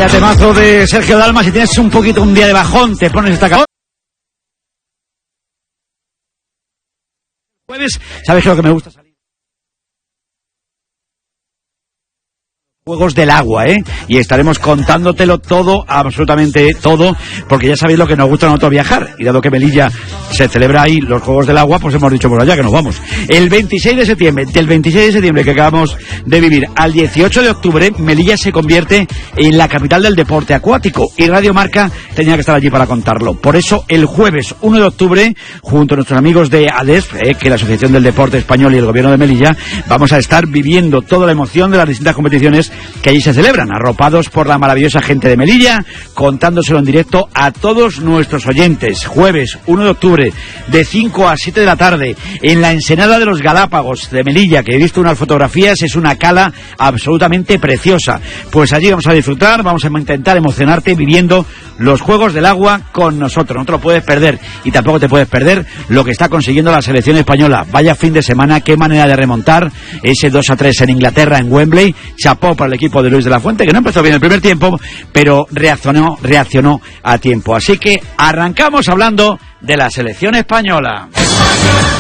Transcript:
Vaya temazo de Sergio Dalma. Si tienes un día de bajón, te pones esta canción. Jueves, ¿sabes qué es lo que me gusta salir? Juegos del agua, y estaremos contándotelo todo, absolutamente todo, porque ya sabéis lo que nos gusta a nosotros viajar, y dado que Melilla se celebra ahí los Juegos del Agua, pues hemos dicho por allá que nos vamos. El 26 de septiembre, del 26 de septiembre que acabamos de vivir al 18 de octubre, Melilla se convierte en la capital del deporte acuático, y Radio Marca tenía que estar allí para contarlo. Por eso, el jueves 1 de octubre, junto a nuestros amigos de ADESP, que es la Asociación del Deporte Español, y el Gobierno de Melilla, vamos a estar viviendo toda la emoción de las distintas competiciones que allí se celebran, arropados por la maravillosa gente de Melilla, contándoselo en directo a todos nuestros oyentes. Jueves 1 de octubre, de 5 a 7 de la tarde, en la Ensenada de los Galápagos de Melilla, que he visto unas fotografías, es una cala absolutamente preciosa. Pues allí vamos a disfrutar, vamos a intentar emocionarte viviendo los Juegos del Agua con nosotros. No te lo puedes perder, y tampoco te puedes perder lo que está consiguiendo la selección española. Vaya fin de semana, qué manera de remontar ese 2-3 en Inglaterra, en Wembley. Chapó para el equipo de Luis de la Fuente, que no empezó bien el primer tiempo, pero reaccionó a tiempo. Así que arrancamos hablando de la selección española.